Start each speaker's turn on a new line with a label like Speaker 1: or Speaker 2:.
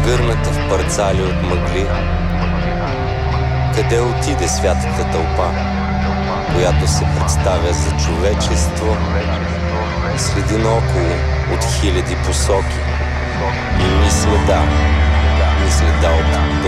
Speaker 1: прегърната в парцали от мъгли. Къде отиде святата тълпа, която се представя за човечество? Следи наоколо от хиляди посоки и ни следа от